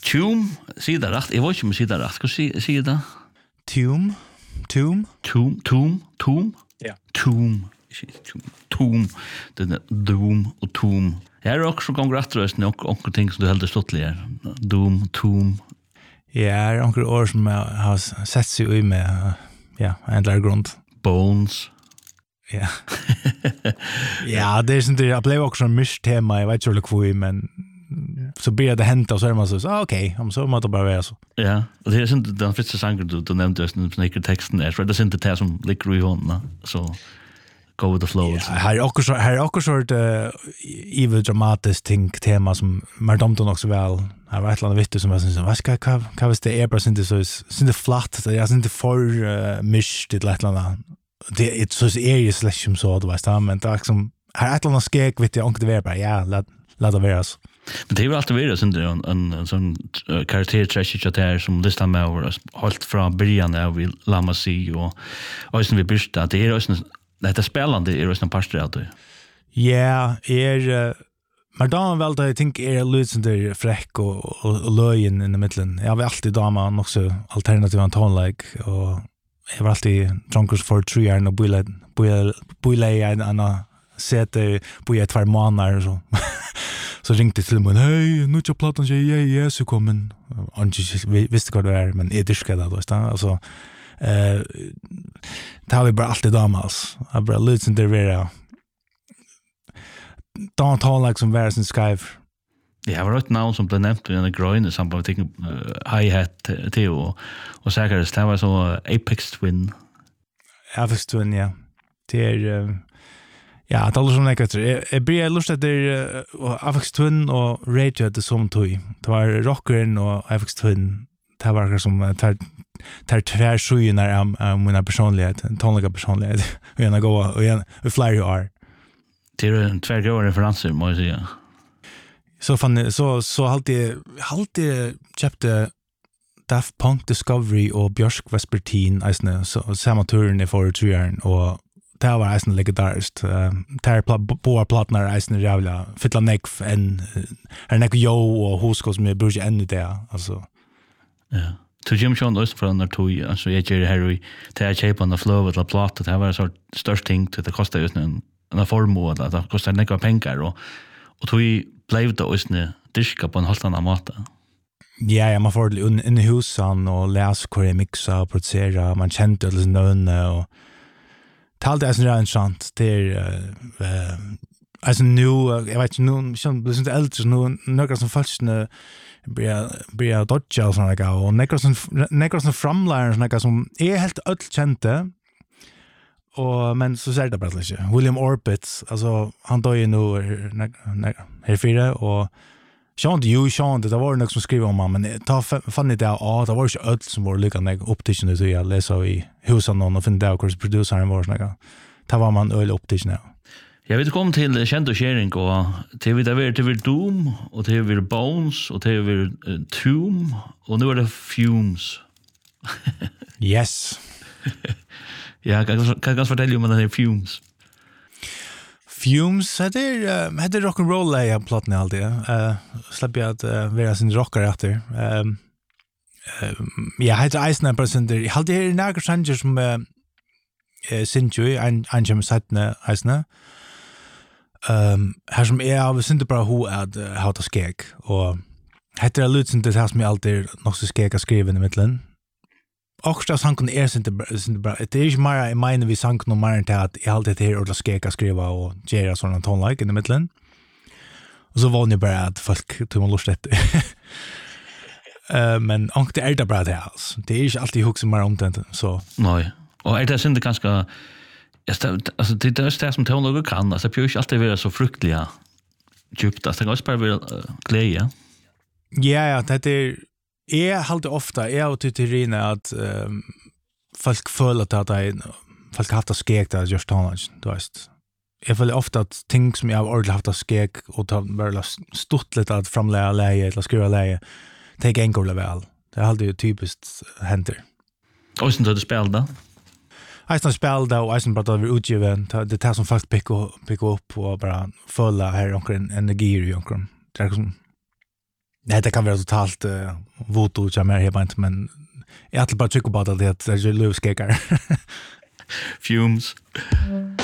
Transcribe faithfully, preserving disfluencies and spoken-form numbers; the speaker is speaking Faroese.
Tomb, sier det rett. Jeg vet ikke om jeg sier det rett. Hva sier det? Tomb. Tomb. Tomb. Tomb. Tomb. Ja. Tomb. Tomb. Det er Doom og Tomb. Jeg er også ganger etterøst noen ting som du heldur ståttelig her. Doom, Tomb. Ja, det er noen år som jeg har sett seg ui med, ja, en eller grunn. Bones. Ja. Ja, det er sånn, jeg ble også en mysk tema, jeg vet ikke hva vi, men så blir det hent och så är man så ah, okej, okay, så måste det bara vara så. Ja, och det är inte den första sången du du nämnde just den snicker texten är, så det är inte det som ligger i honom, så go with the flow. Ja, här är också här är också sort uh, evil dramatiskt ting tema som man domte också väl. Här var ett land vitt som var så vad ska vad vad visst det är bara inte så inte flatt, det är inte för uh, mischt det ett land. Det är så är ju slash så det var stämmer men det är liksom här ett land skek vet jag inte det bara ja, låt låt det vara så. Men det är väl alltid vidare en, en, en, en sån uh, karakterträschigt här som listar med och hållt från början av vi Lama Si och och sen vi började det är också det är spännande det är också en par ställen då. Ja, är Madonna väl det jag tänker är lite fräck och och löjen i mitten. Jag har alltid damer också alternativa tonlike och jag var alltid drunkers for three years och bulla bulla bulla en annan sätt på ett två månader så. Så ringte till mig, hej, nu ska plattan säga, ja, ja, så kommer han visste vad det är, men är det ska det då, alltså, eh, det har vi bara alltid damas, jag bara lite inte vera, de tar liksom värre sin skype. Ja, var ett namn som blev nämnt i den gröna i samband med uh, hi-hat till och, och säkert, det var så Apex Twin. Apex Twin, ja. Det är... Uh, ja, det är som jag vet. Jag blir lust att det är Apex Twin och Radio det som tog. Det var rockern och Apex Twin. Det var som tar tar tvär sjuorna av mina personlighet, tonliga personlighet. Och gärna gå och gärna fly you are. Det är en tvär goda referenser, må jag säga. Så fan så så alltid alltid köpte Daft Punk Discovery och Björk Vespertin alltså så samma turen i för tre år och det var eisen legendariskt. Det är båda plattorna eisen jävla fylla nekv en är nekv jo och hoskos som jag brukar ännu det alltså. Ja. Så Jim Sean Lewis från när tog alltså jag gör här i till shape on the flow with the plot det var så störst ting till det kostar just en en formod att det kostar nekv pengar och och tog blev det också diska på en helt annan måte. Ja, ja, man får in i husen och läsa hur det mixa och producera, man känner det nöden och talde är så intressant det är eh alltså nu jag vet inte nu som det är inte äldre nu några som först nu blir blir dodge och såna där och några som några som framlines några som är helt öll kände och men så säger det bara lite William Orbit alltså han då är nu här fyra och Sean du Sean det var något som skriver om han men ta fann det där ja det var ju öll som var lika ner optician så jag läser i husen någon och finna där hur produceren var såna. Ta var man öl optician. Jag vet kom till känd och sharing och till vi där till vi Doom och till vi Bones och till vi uh, Tomb och nu är det Fumes. Yes. Ja, kan jag kan jag fortälja om den här Fumes. Fumes hade uh, hade rock and roll i platten alltid. Eh uh, släpper jag att uh, vara sin rockare efter. Ehm um, ja, hade Ice Number Center. Jag hade några sanger som eh uh, Sinju en en som satt när Ice Ehm här som är av synte bara hur att uh, how to skeg och heter det lutzen det har som alltid nog så skeg att skriva i mitten. Och så han kunde ersätta synte bara det är ju mer i mina vi sank nog mer till att jag alltid det och skeg att skriva och göra såna ton like i mitten. Och så var det bara att folk tog man lust det. Eh men och det är det bara det alltså. Det är ju alltid hooks mer om det så. Nej. Och är det synte ganska alltså det är det som teologer kan alltså det behöver inte alltid vara så fruktliga djupt att det kan också bara vara glädje. Ja, ja, det är är halt ofta är och tyterina att um, folk följer att det folk har haft att skek där just tonage du vet. Jag följer ofta att ting som jag har ordentligt haft att skek och ta bara stort lite att framlägga läge eller skriva läge take angle väl. Det är alltid typiskt händer. Och sen då du spelar då Eisen spelade och Eisen bara över utgiven. Det tar som fast pick och pick upp och bara följa här omkring energi i omkring. Det är som Nej, det kan vara totalt uh, voto jag mer här inte men jag har bara tyckt på det att det är lövskekar. Fumes.